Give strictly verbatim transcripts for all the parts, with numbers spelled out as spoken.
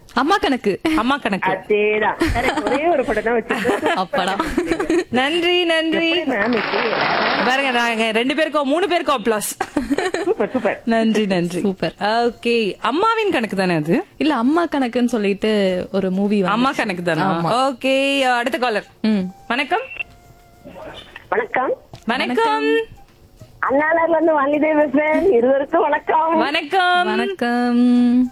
அம்மா கணக்கு. அம்மா கணக்கு. அதேதான். correct. ஒரே ஒரு படம் தான் வச்சிருக்கேன். அப்படா. நன்றி நன்றி. மேம் இது பாருங்க நாங்க ரெண்டு பேருக்கும் மூணு பேருக்கும் அப்ளாஸ். Super super. நன்றி நன்றி. சூப்பர். ஓகே, அம்மாவின் கணக்கு தானே அது? இல்ல அம்மா கணக்குன்னு சொல்லிட்டு ஒரு மூவி. அம்மா கணக்கு தானே. ஓகே, அடுத்த காலர். வணக்கம். வணக்கம். வணக்கம். அண்ணாநகர்ல இருந்து வாங்கிதே பேசுறேன். இருவருக்கும் வணக்கம். வணக்கம். வணக்கம்.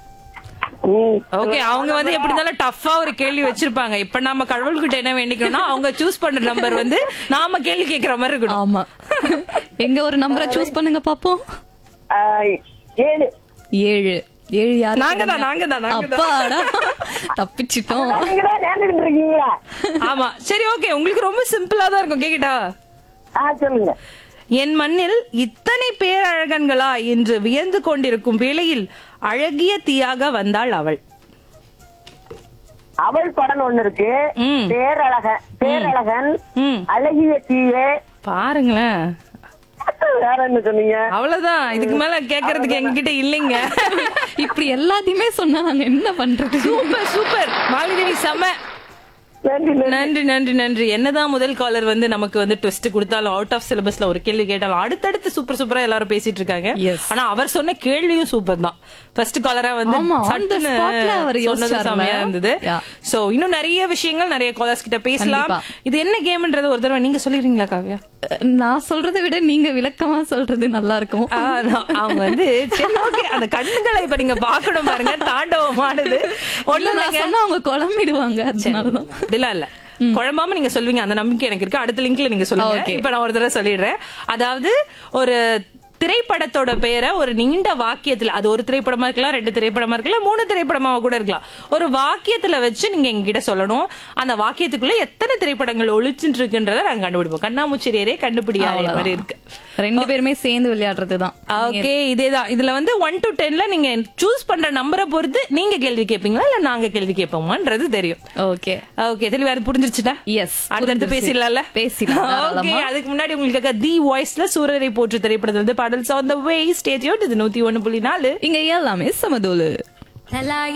ஓகே, அவங்க வந்து எப்படி இருந்தாலும் டஃபா ஒரு கேள்வி வச்சிருப்பாங்க. இப்ப நாம கடவுள்கிட்ட என்ன வேண்டிக்கணும்னா அவங்க சூஸ் பண்ற நம்பர் வந்து நாம கேள்வி கேட்கற மாதிரி இருக்கணும். ஆமா, எங்க ஒரு நம்பரை சூஸ் பண்ணுங்க பாப்போம். ஆ, ஏழு. ஏழு. ஏழு யாரு? நாங்க தான் நாங்க தான் நாங்க தான். அப்பாடா, தப்பிச்சிட்டோம். நீங்க தான் விளையாண்டுட்டு இருக்கீங்களா? ஆமா, சரி ஓகே, உங்களுக்கு ரொம்ப சிம்பிளா தான் இருக்கும். கேக்கிட்டா? ஆ, சொல்லுங்க. என் மண்ணில் இத்தனை பேரழகன்களா என்று வியந்து கொண்டிருக்கும் வேளையில் அழகிய தீயாக வந்தாள் அவள். அவள் படம் ஒண்ணு இருக்கு. ம். பேரழகன் பேரழகன் ம். அழகிய தீயே. பாருங்களேன், வேற என்ன சொன்னீங்க? அவ்வளவுதான். இதுக்கு மேல கேக்குறதுக்கு எங்ககிட்ட இல்லைங்க. இப்படி எல்லாத்தையுமே சொன்னா நாங்க என்ன பண்றது? சூப்பர் சூப்பர் மாலிதேவி, செம. நன்றி நன்றி. நன்றி நன்றி நன்றி. என்னதான் முதல் காலர் வந்து நமக்கு வந்து ட்விஸ்ட் கொடுத்தாலும், அவுட் ஆஃப் சிலபஸ்ல ஒரு கேள்வி கேட்டாலும் அடுத்தடுத்து சூப்பர் சூப்பரா எல்லாரும் பேசிட்டு இருக்காங்க. Yes. ஆனா அவர் சொன்ன கேள்வியும் சூப்பர் தான். ஃபர்ஸ்ட் காலரா வந்து ஆமா, on the சட்டுன்னு spotல அவர் சொன்னது யோசிச்சாருல. செமையா இருந்தது. Yeah. சோ இன்னும் நிறைய விஷயங்கள் நிறைய காலர்ஸ் கிட்ட பேசலாம். கண்டிப்பா. இது என்ன கேம்ன்றது ஒரு தடவை நீங்க சொல்லிடுறீங்களா காவ்யா? நான் சொல்றதை விட நீங்க விளக்கமா சொல்றது நல்லா இருக்கும். ஆ, நான் அவங்க வந்து சரி, okay, அந்த கண்ணுகளை இப்ப நீங்க பாக்கணும் பாருங்க, தாண்டவமானது. ஒண்ணு நான் சொன்னா அவங்க குழம்பிடுவாங்க, அதனாலதான். இல்ல இல்ல குழம்பாம நீங்க சொல்வீங்க, அந்த நம்பிக்கை எனக்கு இருக்கு. அடுத்த லிங்க்ல நீங்க சொல்லுங்க. Okay. இப்ப நான் ஒரு தடவை சொல்லிடுறேன். அதாவது ஒரு திரைப்படத்தோட பெயரை ஒரு நீண்ட வாக்கியத்துல, அது ஒரு திரைப்படமா இருக்கலாம், ரெண்டு திரைப்படமா இருக்கலாம், மூணு திரைப்படமா கூட இருக்கலாம், ஒரு வாக்கியத்துல வச்சு நீங்க எங்ககிட்ட சொல்லணும். அந்த வாக்கியத்துக்குள்ள எத்தனை திரைப்படங்கள் ஒளிச்சுட்டு இருக்குன்றத நாங்க கண்டுபிடிப்போம். கண்ணாமூச்சிரியரே கண்டுபிடியாத மாதிரி இருக்கு. ரெண்டு பேருமே சேர்ந்து விளையாடுறதுதான். ஓகே, இதேதான். இதுல வந்து ஒன் டு டென்ல நீங்க சூஸ் பண்ற நம்பரை பொறுத்து நீங்க கேள்வி கேட்பீங்களா இல்ல நாங்க கேள்வி கேட்போமான்றது தெரியும். ஓகே ஓகே, தெளிவா அது புரிஞ்சிருச்சுட்டா? எஸ், அடுத்து பேசிடலாம்ல. பேசிடலாம். ஓகே, அதுக்கு முன்னாடி உங்களுக்கு தி வாய்ஸ்ல சூரரை போற்று திரைப்படத்துல இருந்து பாடல்ஸ் on the way. Stay tuned. இது நூத்தி ஒன்னு புள்ளி நாலு. இங்க எல்லாமே சமதோலு.